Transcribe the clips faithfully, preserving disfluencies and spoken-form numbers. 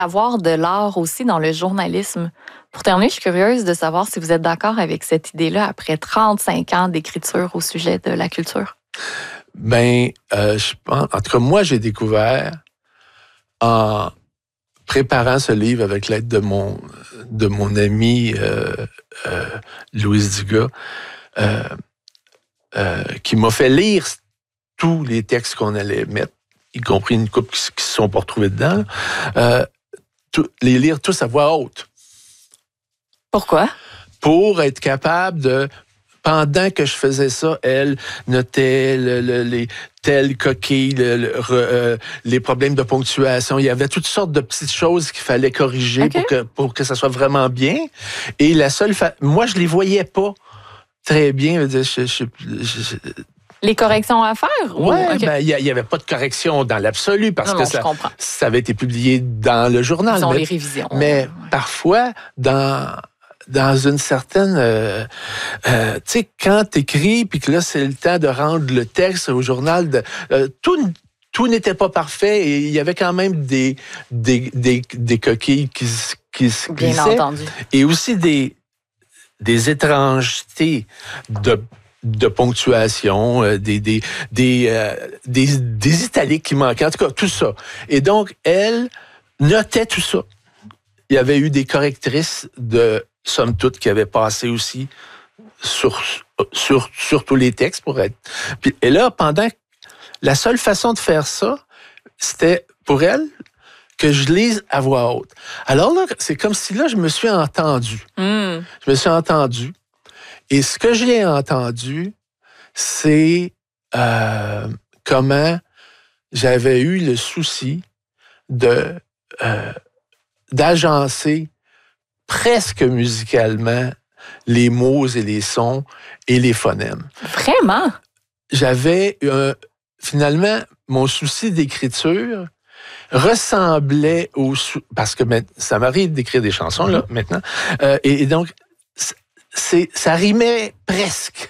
avoir de l'art aussi dans le journalisme. Pour terminer, je suis curieuse de savoir si vous êtes d'accord avec cette idée-là après trente-cinq ans d'écriture au sujet de la culture. Ben, euh, je pense, en tout cas, moi, j'ai découvert en préparant ce livre avec l'aide de mon de mon ami euh, euh, Louise Dugas, euh, euh, qui m'a fait lire tous les textes qu'on allait mettre, y compris une couple qui ne se sont pas retrouvés dedans, euh, tout, les lire tous à voix haute. Pourquoi? Pour être capable de... Pendant que je faisais ça, elle notait le, le, les telles coquilles, le, le, euh, les problèmes de ponctuation. Il y avait toutes sortes de petites choses qu'il fallait corriger okay. pour que pour que ça soit vraiment bien. Et la seule... Fa... Moi, je les voyais pas très bien. Je, je, je, je... Les corrections à faire? Oui, okay. ben, il n'y avait pas de correction dans l'absolu parce non, que non, ça, je ça avait été publié dans le journal. Ils ont mais, les révisions. Mais ouais. parfois, dans... dans une certaine... Euh, euh, tu sais, quand t'écris, puis que là, c'est le temps de rendre le texte au journal, de, euh, tout, tout n'était pas parfait et il y avait quand même des, des, des, des coquilles qui, qui se Bien glissaient. entendu. Et aussi des, des étrangetés de de ponctuation, euh, des des des, euh, des des italiques qui manquaient, en tout cas, tout ça. Et donc, elle notait tout ça. Il y avait eu des correctrices de somme toute, qui avait passé aussi sur, sur, sur tous les textes pour être. Puis, et là, pendant la seule façon de faire ça, c'était pour elle que je lise à voix haute. Alors là, c'est comme si là, je me suis entendu. Mm. Je me suis entendu. Et ce que j'ai entendu, c'est euh, comment j'avais eu le souci de euh, d'agencer presque musicalement les mots et les sons et les phonèmes. Vraiment? J'avais euh, finalement mon souci d'écriture ressemblait au parce que ça m'arrive d'écrire des chansons là maintenant euh, et, et donc c'est ça rimait presque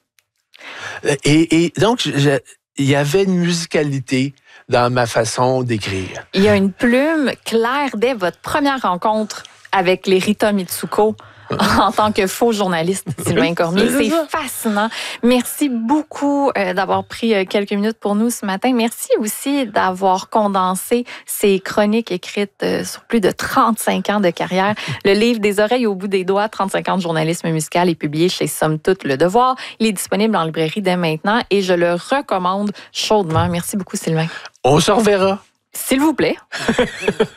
et, et donc je, il y avait une musicalité dans ma façon d'écrire. Il y a une plume claire dès votre première rencontre avec les Rita Mitsuko en tant que faux journaliste, Sylvain Cormier. C'est fascinant. Merci beaucoup euh, d'avoir pris euh, quelques minutes pour nous ce matin. Merci aussi d'avoir condensé ces chroniques écrites euh, sur plus de trente-cinq ans de carrière. Le livre Des oreilles au bout des doigts, trente-cinq ans de journalisme musical est publié chez Somme Toute Le Devoir. Il est disponible en librairie dès maintenant et je le recommande chaudement. Merci beaucoup, Sylvain. On se reverra. S'il vous plaît.